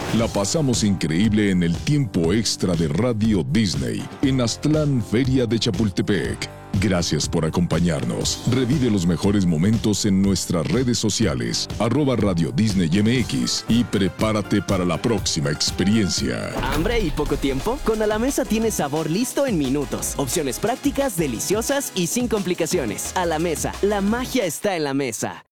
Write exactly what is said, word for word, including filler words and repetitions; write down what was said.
La pasamos increíble en el tiempo extra de Radio Disney en Aztlán, Feria de Chapultepec. Gracias por acompañarnos. Revive los mejores momentos en nuestras redes sociales, arroba Radio Disney M X, y prepárate para la próxima experiencia. ¿Hambre y poco tiempo? Con A la Mesa tienes sabor listo en minutos. Opciones prácticas, deliciosas y sin complicaciones. A la Mesa, la magia está en la mesa.